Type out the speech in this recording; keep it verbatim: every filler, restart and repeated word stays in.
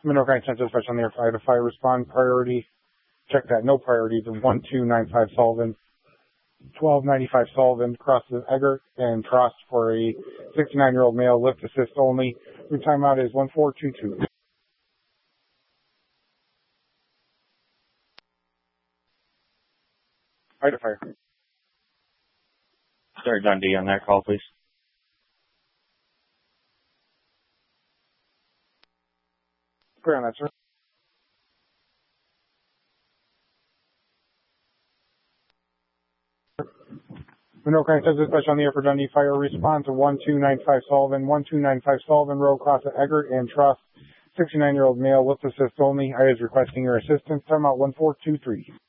Monroe County Central Dispatch on the air, fire to fire respond priority. Check that, no priority to one two nine five Sullivan, twelve ninety-five Sullivan, crosses Eggert and Trost for a sixty-nine-year-old male, lift assist only. Your timeout is one four two two. Fire to fire. Sir Dundee on that call, please. Clear on that, sir. Monroe County Central Dispatch on the air for Dundee Fire. Respond to one two nine five Sullivan, one two nine five Sullivan Road, cross at Eggert and Trost, sixty-nine-year-old male, lift assist only. I is requesting your assistance. Timeout one four two three.